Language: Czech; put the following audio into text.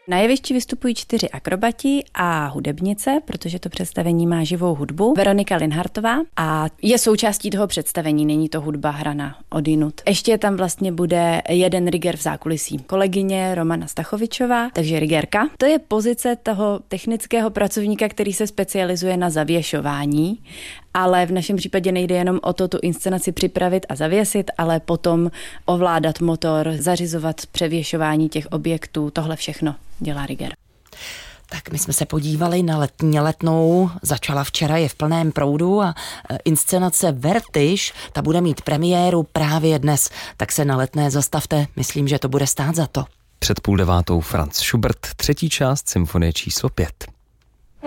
Na jevišti vystupují 4 akrobati a hudebnice, protože to představení má živou hudbu. Veronika Linhartová a je součástí toho představení, není to hudba hraná odinut. Ještě tam vlastně bude jeden riger v zákulisí. Kolegyně Romana Stachovičová, takže rigérka. To je pozice toho technického pracovníka, který se specializuje na zavěšování, ale v našem případě nejde jenom o to tu inscenaci připravit a zavěsit, ale potom ovládat motor, zařizovat převěšování těch objektů, tohle všechno dělá riger. Tak my jsme se podívali na Letnou, začala včera, je v plném proudu a inscenace Vertiž, ta bude mít premiéru právě dnes, tak se na Letné zastavte, myslím, že to bude stát za to. Před 8:30 Franz Schubert, 3. část symfonie číslo 5.